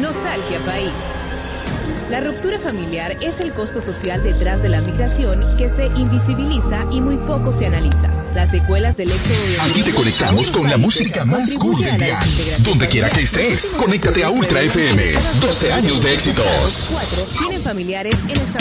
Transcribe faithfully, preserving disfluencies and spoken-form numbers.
Nostalgia País. La ruptura familiar es el costo social detrás de la migración que se invisibiliza y muy poco se analiza. Las secuelas del éxodo de... Aquí te conectamos con la música más cool del día. Donde quiera que estés, conéctate a Ultra F M. doce años de éxitos. Cuatro tienen familiares en Estados